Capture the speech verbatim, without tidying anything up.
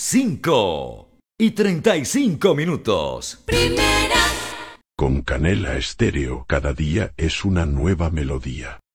cinco y treinta y cinco minutos. Primera. Con Canela Estéreo, cada día es una nueva melodía.